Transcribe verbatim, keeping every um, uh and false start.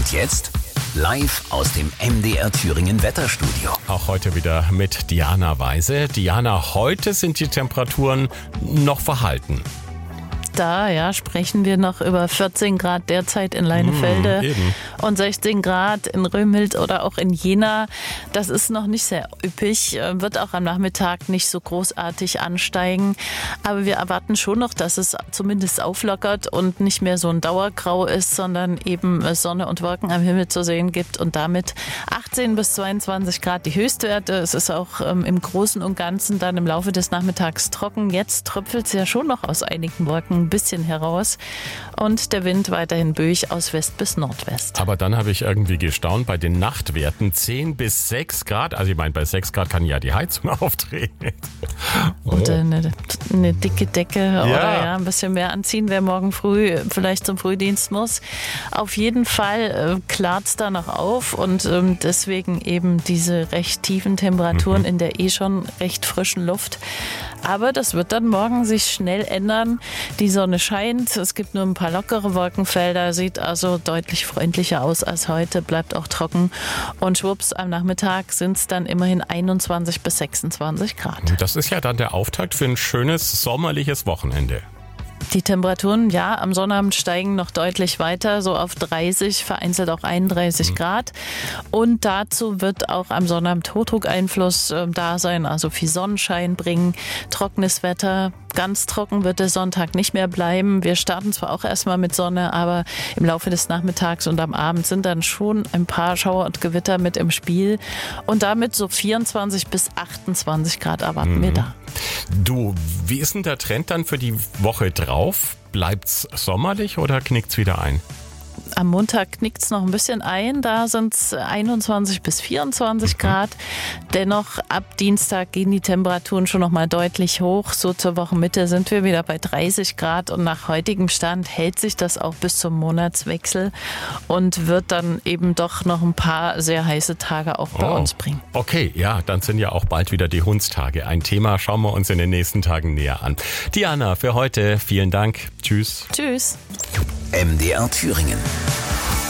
Und jetzt live aus dem M D R Thüringen Wetterstudio. Auch heute wieder mit Diana Weise. Diana, heute sind die Temperaturen noch verhalten. Da ja, sprechen wir noch über vierzehn Grad derzeit in Leinefelde mm, und sechzehn Grad in Römhild oder auch in Jena. Das ist noch nicht sehr üppig, wird auch am Nachmittag nicht so großartig ansteigen. Aber wir erwarten schon noch, dass es zumindest auflockert und nicht mehr so ein Dauergrau ist, sondern eben Sonne und Wolken am Himmel zu sehen gibt und damit achtzehn bis zweiundzwanzig Grad die Höchstwerte. Es ist auch ähm, im Großen und Ganzen dann im Laufe des Nachmittags trocken. Jetzt tröpfelt es ja schon noch aus einigen Wolken ein bisschen heraus und der Wind weiterhin böig aus West bis Nordwest. Aber dann habe ich irgendwie gestaunt bei den Nachtwerten zehn bis sechs Grad. Also ich meine, bei sechs Grad kann ja die Heizung aufdrehen. Oh. Oder eine, eine dicke Decke ja. oder ja, ein bisschen mehr anziehen, wer morgen früh vielleicht zum Frühdienst muss. Auf jeden Fall äh, klart es da noch auf und ähm, deswegen eben diese recht tiefen Temperaturen mhm. in der eh schon recht frischen Luft. Aber das wird dann morgen sich schnell ändern. Die Sonne scheint, es gibt nur ein paar lockere Wolkenfelder, sieht also deutlich freundlicher aus als heute, bleibt auch trocken. Und schwupps, am Nachmittag sind es dann immerhin einundzwanzig bis sechsundzwanzig Grad. Das ist ja dann der Auftakt für ein schönes sommerliches Wochenende. Die Temperaturen, ja, am Sonnabend steigen noch deutlich weiter, so auf dreißig, vereinzelt auch einunddreißig mhm. Grad. Und dazu wird auch am Sonnabend Hochdruckeinfluss äh, da sein, also viel Sonnenschein bringen, trockenes Wetter. Ganz trocken wird der Sonntag nicht mehr bleiben. Wir starten zwar auch erstmal mit Sonne, aber im Laufe des Nachmittags und am Abend sind dann schon ein paar Schauer und Gewitter mit im Spiel. Und damit so vierundzwanzig bis achtundzwanzig Grad erwarten mhm. wir da. Du, wie ist denn der Trend dann für die Woche drauf? Bleibt's sommerlich oder knickt's wieder ein? Am Montag knickt es noch ein bisschen ein, da sind es einundzwanzig bis vierundzwanzig Grad. Dennoch ab Dienstag gehen die Temperaturen schon noch mal deutlich hoch. So zur Wochenmitte sind wir wieder bei dreißig Grad und nach heutigem Stand hält sich das auch bis zum Monatswechsel und wird dann eben doch noch ein paar sehr heiße Tage auch bei oh, uns bringen. Okay, ja, dann sind ja auch bald wieder die Hundstage. Ein Thema schauen wir uns in den nächsten Tagen näher an. Diana, für heute vielen Dank. Tschüss. Tschüss. M D R Thüringen.